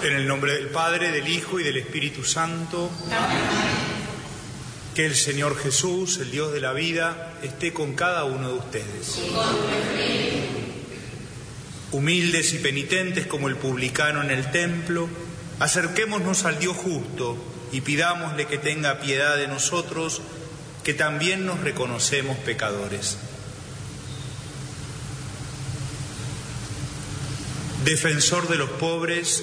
En el nombre del Padre, del Hijo y del Espíritu Santo. Que el Señor Jesús, el Dios de la vida, esté con cada uno de ustedes. Humildes y penitentes como el publicano en el templo, acerquémonos al Dios justo y pidámosle que tenga piedad de nosotros, que también nos reconocemos pecadores. Defensor de los pobres,